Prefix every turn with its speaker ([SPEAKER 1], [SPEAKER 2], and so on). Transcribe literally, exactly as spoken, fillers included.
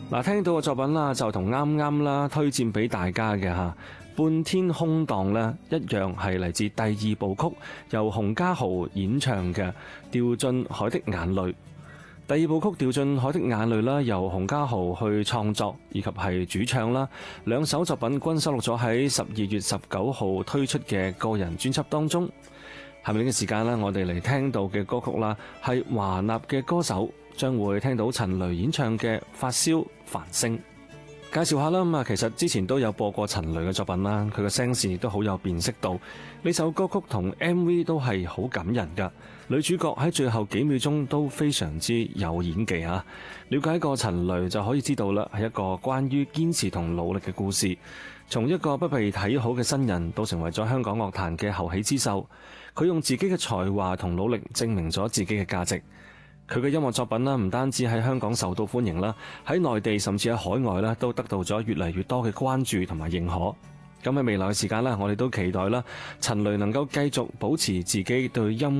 [SPEAKER 1] 嗱，聽到嘅作品啦，就同啱啱啦推薦俾大家嘅嚇半天空檔咧一樣，係嚟自第二部曲，由洪嘉豪演唱嘅《掉進海的眼淚》。第二部曲《掉進海的眼淚》啦，由洪嘉豪去創作以及係主唱啦，兩首作品均收錄咗喺十二月十九號推出嘅個人專輯當中。下面呢個時間啦，我哋嚟聽到嘅歌曲啦，係華納嘅歌手，將會聽到陳雷演唱嘅《發燒繁星》。介紹下啦，咁啊，其實之前都有播過陳雷嘅作品啦，佢嘅聲線亦都好有辨識度。呢首歌曲同 M V 都係好感人噶，女主角喺最後幾秒鐘都非常之有演技啊！了解過陳雷就可以知道啦，係一個關於堅持同努力嘅故事。從一個不被睇好嘅新人，到成為咗香港樂壇嘅後起之秀，佢用自己嘅才華同努力證明咗自己嘅價值。佢嘅音樂作品啦，唔單止喺香港受到歡迎啦，喺內地甚至喺海外啦，都得到咗越嚟越多嘅關注同埋認可。咁喺未來嘅時間啦，我哋都期待啦，陳雷能夠繼續保持自己對音